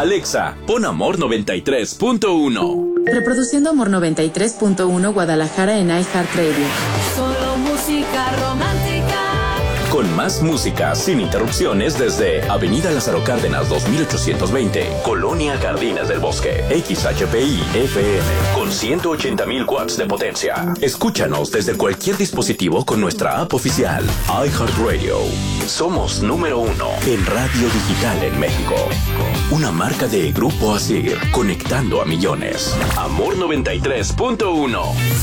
Alexa, pon Amor 93.1. Reproduciendo Amor 93.1 Guadalajara en iHeartRadio. Solo música romántica. Con más música sin interrupciones desde Avenida Lázaro Cárdenas 2820, Colonia Jardines del Bosque, XHPI FM, con 180,000 watts de potencia. Escúchanos desde cualquier dispositivo con nuestra app oficial, iHeartRadio. Somos número 1 en radio digital en México. Una marca de Grupo ASIR, conectando a millones. Amor 93.1.